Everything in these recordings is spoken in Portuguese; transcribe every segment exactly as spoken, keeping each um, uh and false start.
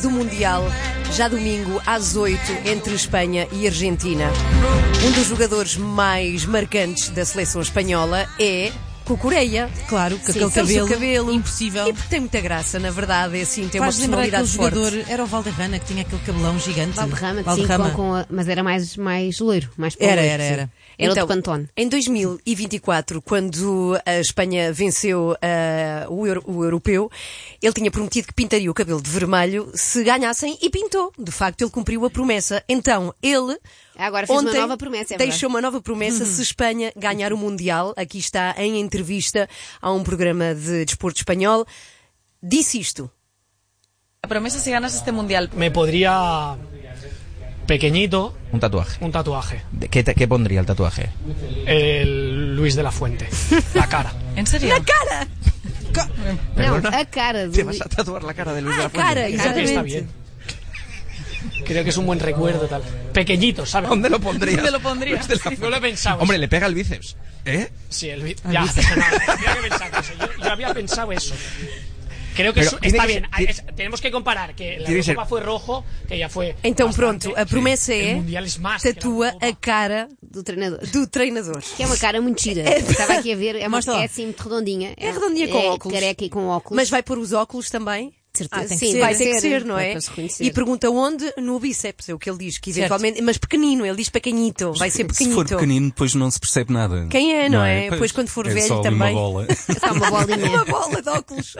do Mundial, já domingo às oito, entre Espanha e Argentina. Um dos jogadores mais marcantes da seleção espanhola é Cucurella. Claro, com Sim, aquele cabelo, cabelo impossível. E porque tem muita graça, na verdade, é assim, tem Faz uma lembrar aquele personalidade forte. jogador, era o Valderrama, que tinha aquele cabelão gigante. Valderrama, Valderrama. sim, com, com a, mas era mais, mais loiro, mais para o Era, loiro, era, sim. era. Era Então, outro Pantone. em dois mil e vinte e quatro, quando a Espanha venceu uh, o, Euro, o europeu, ele tinha prometido que pintaria o cabelo de vermelho se ganhassem e pintou. De facto, ele cumpriu a promessa. Então, ele Agora fez ontem uma nova promessa, é verdade. deixou uma nova promessa se Espanha ganhar o Mundial. Aqui está em entrevista a um programa de desporto espanhol. Disse isto. La promesa si ganas este mundial. Me podría pequeñito Un tatuaje. un tatuaje. ¿De ¿Qué, te- qué pondría el tatuaje? El Luis de la Fuente. La cara. ¿En serio? Na cara! Não, a cara do ¿Te vas a tatuar la cara de Luis de la Ah, Fuente? cara, Creo que está exatamente. bien. Creo que es un buen recuerdo tal. Pequeñito, ¿sabes? ¿Dónde lo pondrías? ¿Dónde lo pondrías? Luis de la No lo he pensado. Hombre, le pega el bíceps. ¿Eh? Sí, el vi- Ya, pero no, había que pensar eso. Yo, yo había pensado eso. Creo que Pero eso tiene está que bien. ser- tiene- Es- tenemos que comparar que la Tiene que Eurocopa ser- fue rojo, que ya fue. Então bastante. pronto, a promessa El é Mundial es más que la tatua Eurocopa. a cara do treinador. do treinador. Que é uma cara muito gira. Estava aqui a ver, é, uma, Mostra lá. é assim muito redondinha. É redondinha com é óculos. Careca e com óculos. Mas vai pôr os óculos também? De certeza. Ah, tem que sim, ser. vai ter que Ser, ser, não é é? para se reconhecer. E pergunta onde? No bíceps, é o que ele diz, que Certo. eventualmente, mas pequenino, ele diz pequenito, vai ser Se pequenito. for pequenino, depois não se percebe nada. Quem é, não é? Depois, quando for é velho, só ali também. uma bola. É só uma bolinha. Uma bola de óculos.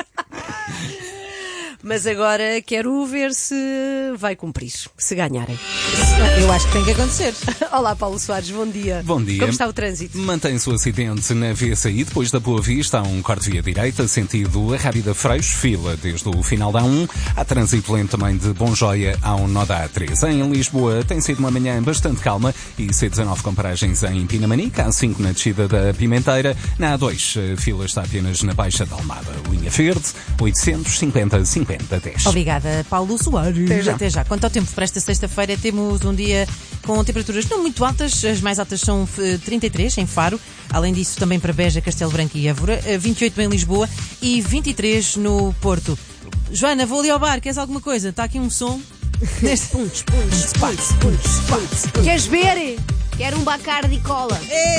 Mas agora quero ver se vai cumprir, se ganharem. Eu acho que tem que acontecer. Olá, Paulo Soares, bom dia. Bom dia. Como está o trânsito? Mantém-se o acidente na V S I, depois da Boa Vista, há um corte via direita, sentido a Rábida Freixo, fila desde o final da A um. Há trânsito lento também de Bom Joia ao nó da A três. Em Lisboa tem sido uma manhã bastante calma e C dezanove com paragens em Pinamanique, A cinco na descida da Pimenteira. Na A dois, a fila está apenas na Baixa da Almada. Linha Verde, oitocentos e cinquenta cinquenta dez. Obrigada, Paulo Soares. Até já. Até já. Quanto ao tempo para esta sexta-feira, temos um dia com temperaturas não muito altas. As mais altas são eh, trinta e três em Faro. Além disso, também para Beja, Castelo Branco e Évora. Eh, vinte e oito em Lisboa e vinte e três no Porto. Joana, vou ali ao bar. Queres alguma coisa? Está aqui um som. Neste... Puntos, puntos, puntos, puntos, puntos. Queres ver? Quero um Bacardi Cola.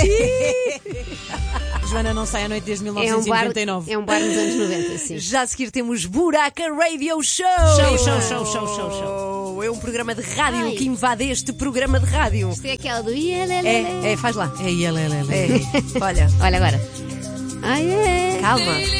Joana não sai à noite desde mil É um novecentos e bar, noventa e nove. é um bar nos anos noventa, sim. Já a seguir temos Buraca Radio Show. Show, show, show, show, show, show. É um programa de rádio Ai. que invade este programa de rádio. Isto é aquela do ielelele. É, é, faz lá. É, ele, ele, ele. É, olha, Olha agora. Ai, é. calma.